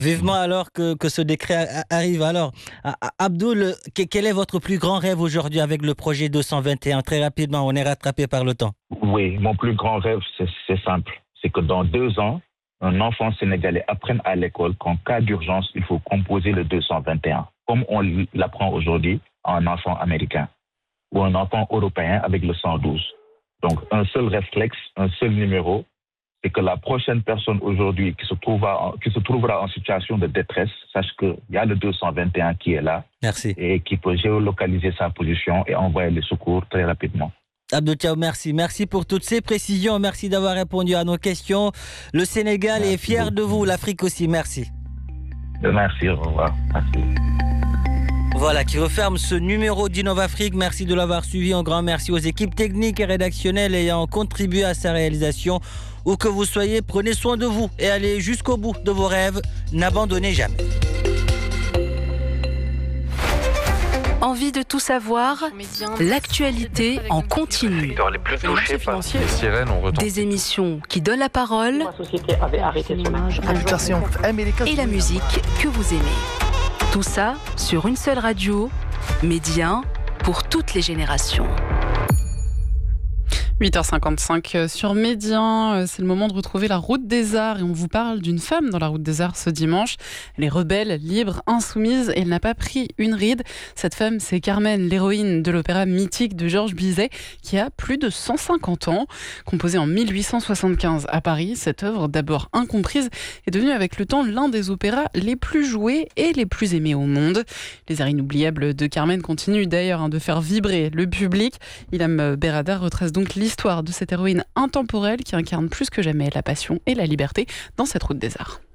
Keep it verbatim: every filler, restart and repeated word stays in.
Vivement alors que, que ce décret a- arrive. Alors, A- A- Abdoul, que- quel est votre plus grand rêve aujourd'hui avec le projet deux cent vingt et un? Très rapidement, on est rattrapé par le temps. Oui, mon plus grand rêve, c'est c'est simple. C'est que dans deux ans, un enfant sénégalais apprenne à l'école qu'en cas d'urgence, il faut composer le deux cent vingt et un, comme on l'apprend aujourd'hui à un enfant américain ou un enfant européen avec le cent douze. Donc, un seul réflexe, un seul numéro, c'est que la prochaine personne aujourd'hui qui se trouvera en, qui se trouvera en situation de détresse sache qu'il y a le deux cent vingt et un qui est là Merci. et qui peut géolocaliser sa position et envoyer les secours très rapidement. Abdou Thiaw, merci. Merci pour toutes ces précisions. Merci d'avoir répondu à nos questions. Le Sénégal Merci est fier beaucoup. de vous, l'Afrique aussi. Merci. Merci, au revoir. Merci. Voilà, qui referme ce numéro d'InnovAfrique. Merci de l'avoir suivi. Un grand merci aux équipes techniques et rédactionnelles ayant contribué à sa réalisation. Où que vous soyez, prenez soin de vous et allez jusqu'au bout de vos rêves. N'abandonnez jamais. Envie de tout savoir? L'actualité en continu. Les plus touchés par les sirènes ont retenti. Des émissions qui donnent la parole La société avait arrêté son image. et la musique que vous aimez. Tout ça sur une seule radio, Média pour toutes les générations. huit heures cinquante-cinq sur Média, c'est le moment de retrouver la Route des Arts et on vous parle d'une femme dans la Route des Arts ce dimanche. Elle est rebelle, libre, insoumise et elle n'a pas pris une ride. Cette femme, c'est Carmen, l'héroïne de l'opéra mythique de Georges Bizet qui a plus de cent cinquante ans. Composée en mille huit cent soixante-quinze à Paris, cette œuvre, d'abord incomprise, est devenue avec le temps l'un des opéras les plus joués et les plus aimés au monde. Les airs inoubliables de Carmen continuent d'ailleurs hein, de faire vibrer le public. Ilham Berada retrace donc l'histoire L'histoire de cette héroïne intemporelle qui incarne plus que jamais la passion et la liberté dans cette Route des Arts.